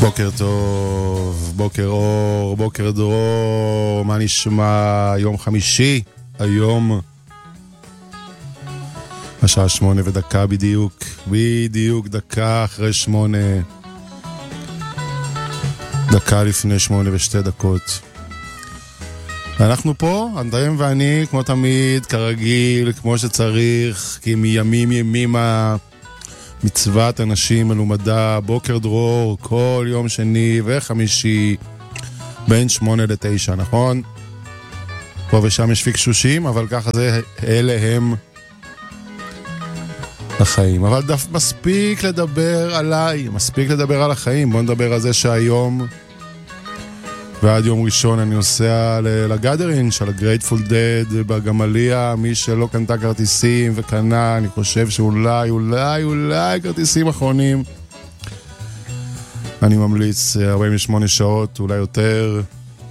בוקר טוב, בוקר אור, בוקר דרור, מה נשמע? יום חמישי, היום השעה 8:01 בדיוק דקה אחרי 8, דקה לפני 8:02. אנחנו פה, אנדרם ואני, כמו תמיד, כרגיל, כמו שצריך, כי מימים ימימה מצוות אנשים מלומדה, בוקר דרור, כל יום שני וחמישי, בין 8 ל-9, נכון? פה ושם יש פיקשושים, אבל ככה זה, אלה הם החיים. אבל מספיק לדבר עליי, מספיק לדבר על החיים. בואו נדבר על זה שהיום ועד יום ראשון אני נוסע לגאדרינג של הגרייטפול דד בגמליה. מי שלא קנתה כרטיסים וקנה, אני חושב שאולי כרטיסים אחרונים, אני ממליץ 48 שעות, אולי יותר,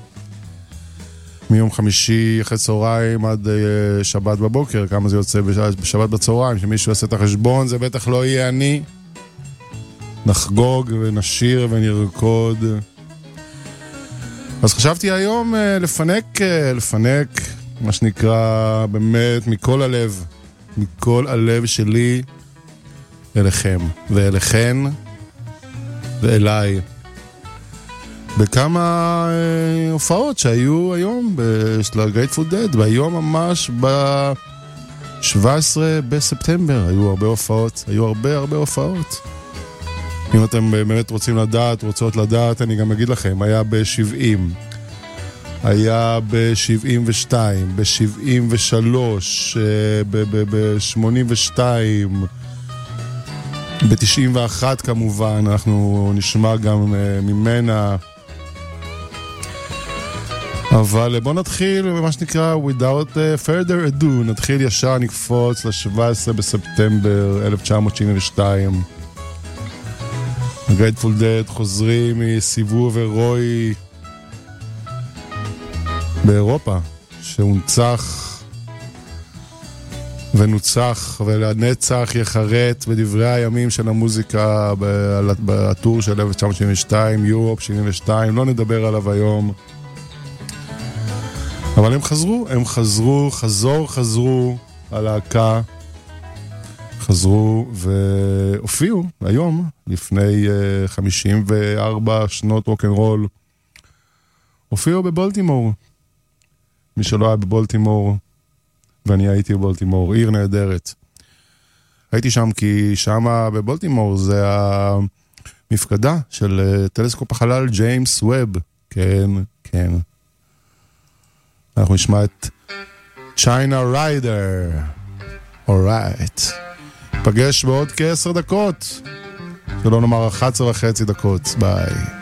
מיום חמישי אחרי צהריים עד שבת בבוקר. כמה זה יוצא בשבת בצהריים? שמישהו יעשה את החשבון, זה בטח לא יהיה אני. נחגוג ונשיר ונרקוד. אז חשבתי היום לפנק, מה שנקרא, באמת מכל הלב שלי, אליכם ואליכן ואליי, בכמה הופעות שהיו היום של הגרייטפול דד, והיום ממש ב-17 בספטמבר היו הרבה הופעות, הרבה הופעות. אם אתם באמת רוצות לדעת, אני גם אגיד לכם, היה ב-70, היה ב-72, ב-73, ב-82, ב-91 כמובן, אנחנו נשמע גם ממנה. אבל בואו נתחיל במה שנקרא without further ado, נתחיל ישר, נקפוץ ל-17 בספטמבר 1972. הגרייטפול דד חוזרים מסיבוב הרואי באירופה, שהונצח ונוצח ולנצח יחרט בדברי הימים של המוזיקה בטור של 1972, יורופ 72, לא נדבר עליו היום. אבל הם חזרו, הלהקה חזרו והופיעו היום, לפני 54 שנות רוק'נ'רול, הופיעו בבולטימור. מי שלא היה בבולטימור, ואני הייתי בבולטימור, עיר נהדרת. הייתי שם כי שם בבולטימור זה המפקדה של טלסקופ החלל ג'יימס ווב. כן. אנחנו נשמע את צ'יינה ריידר. אורייט. פגש בעוד כ10 דקות. שלא נאמר 11.5 דקות. ביי.